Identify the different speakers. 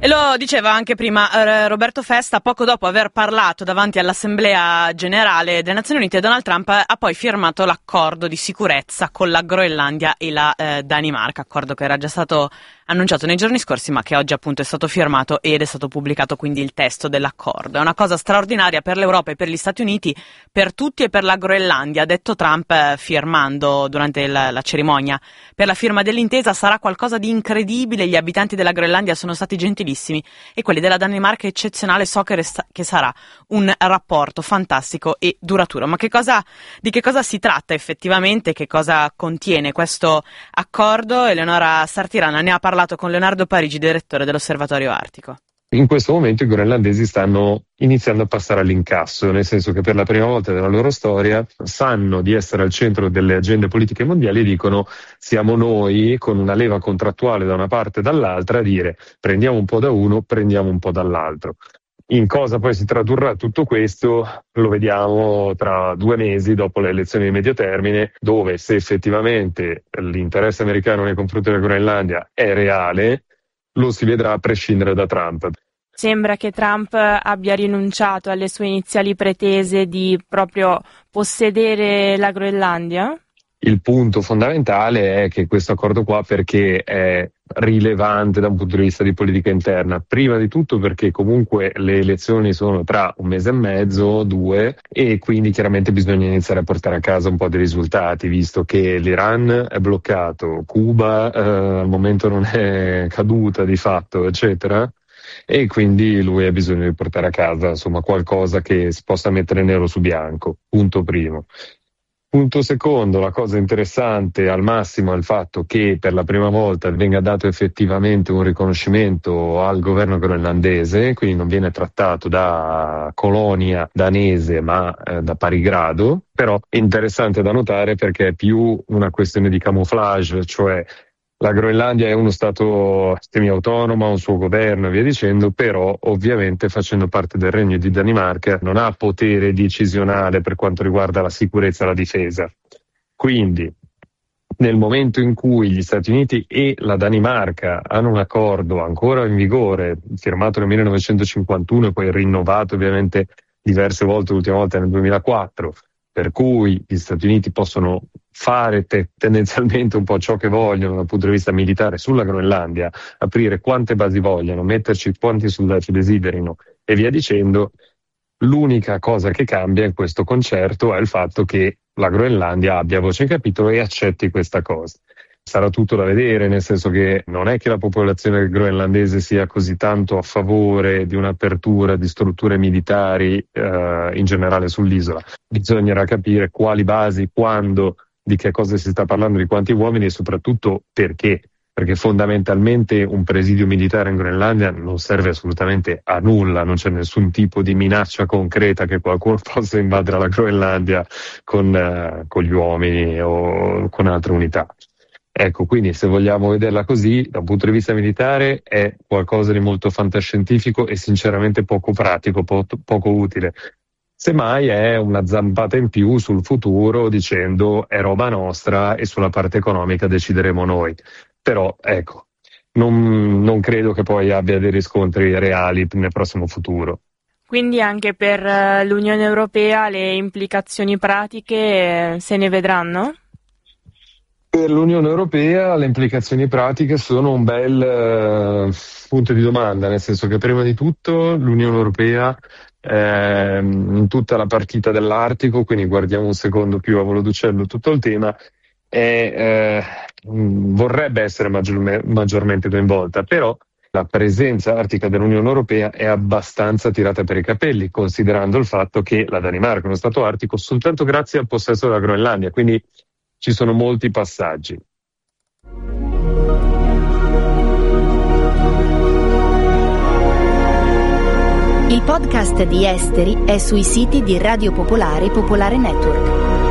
Speaker 1: E lo diceva anche prima Roberto Festa, poco dopo aver parlato davanti all'Assemblea Generale delle Nazioni Unite, Donald Trump ha poi firmato l'accordo di sicurezza con la Groenlandia e la Danimarca, accordo che era già stato annunciato nei giorni scorsi, ma che oggi appunto è stato firmato ed è stato pubblicato quindi il testo dell'accordo. È una cosa straordinaria per l'Europa e per gli Stati Uniti, per tutti e per la Groenlandia, ha detto Trump firmando durante la cerimonia per la firma dell'intesa. Sarà qualcosa di incredibile, gli abitanti della Groenlandia sono stati gentilissimi e quelli della Danimarca eccezionale, so che sarà un rapporto fantastico e duraturo. Ma di che cosa si tratta effettivamente, che cosa contiene questo accordo? Eleonora Sartirana ne ha parlato con Leonardo Parigi, direttore dell'Osservatorio Artico.
Speaker 2: In questo momento i groenlandesi stanno iniziando a passare all'incasso, nel senso che per la prima volta nella loro storia sanno di essere al centro delle agende politiche mondiali e dicono: siamo noi, con una leva contrattuale da una parte e dall'altra, a dire prendiamo un po' da uno, prendiamo un po' dall'altro. In cosa poi si tradurrà tutto questo lo vediamo tra 2 mesi dopo le elezioni di medio termine, dove se effettivamente l'interesse americano nei confronti della Groenlandia è reale, lo si vedrà a prescindere da Trump.
Speaker 3: Sembra che Trump abbia rinunciato alle sue iniziali pretese di proprio possedere la Groenlandia?
Speaker 2: Il punto fondamentale è che questo accordo qua, perché è rilevante da un punto di vista di politica interna, prima di tutto perché comunque le elezioni sono tra 1 mese e mezzo, 2, e quindi chiaramente bisogna iniziare a portare a casa un po' di risultati, visto che l'Iran è bloccato, Cuba al momento non è caduta di fatto, eccetera, e quindi lui ha bisogno di portare a casa insomma qualcosa che si possa mettere nero su bianco. Punto primo. Punto secondo, la cosa interessante al massimo è il fatto che per la prima volta venga dato effettivamente un riconoscimento al governo groenlandese, quindi non viene trattato da colonia danese ma da pari grado. Però è interessante da notare perché è più una questione di camouflage, cioè la Groenlandia è uno stato semi-autonomo, ha un suo governo e via dicendo, però ovviamente facendo parte del Regno di Danimarca non ha potere decisionale per quanto riguarda la sicurezza e la difesa. Quindi nel momento in cui gli Stati Uniti e la Danimarca hanno un accordo ancora in vigore, firmato nel 1951 e poi rinnovato ovviamente diverse volte, l'ultima volta nel 2004, per cui gli Stati Uniti possono fare tendenzialmente un po' ciò che vogliono dal punto di vista militare sulla Groenlandia, aprire quante basi vogliono, metterci quanti soldati desiderino e via dicendo. L'unica cosa che cambia in questo concerto è il fatto che la Groenlandia abbia voce in capitolo e accetti questa cosa. Sarà tutto da vedere, nel senso che non è che la popolazione groenlandese sia così tanto a favore di un'apertura di strutture militari in generale sull'isola. Bisognerà capire quali basi, quando, di che cosa si sta parlando, di quanti uomini e soprattutto perché. Perché fondamentalmente un presidio militare in Groenlandia non serve assolutamente a nulla, non c'è nessun tipo di minaccia concreta che qualcuno possa invadere la Groenlandia con gli uomini o con altre unità. Ecco, quindi se vogliamo vederla così, da un punto di vista militare è qualcosa di molto fantascientifico e sinceramente poco pratico, poco utile. Semmai è una zampata in più sul futuro dicendo è roba nostra e sulla parte economica decideremo noi. Però ecco, non credo che poi abbia dei riscontri reali nel prossimo futuro.
Speaker 3: Quindi anche per l'Unione Europea le implicazioni pratiche se ne vedranno?
Speaker 2: Per l'Unione Europea le implicazioni pratiche sono un bel punto di domanda, nel senso che prima di tutto l'Unione Europea in tutta la partita dell'Artico, quindi guardiamo un secondo più a volo d'uccello tutto il tema, vorrebbe essere maggiormente coinvolta, però la presenza artica dell'Unione Europea è abbastanza tirata per i capelli, considerando il fatto che la Danimarca è uno stato artico soltanto grazie al possesso della Groenlandia, quindi ci sono molti passaggi.
Speaker 4: Il podcast di Esteri è sui siti di Radio Popolare e Popolare Network.